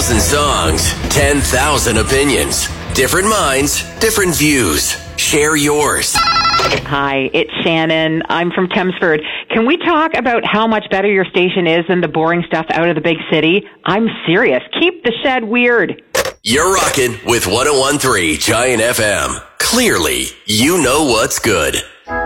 10,000 songs, 10,000 opinions. Different minds, different views. Share yours. Hi, it's Shannon. I'm from Chelmsford. Can we talk about how much better your station is than the boring stuff out of the big city? I'm serious. Keep the shed weird. You're rocking with 101.3 Giant FM. Clearly, you know what's good.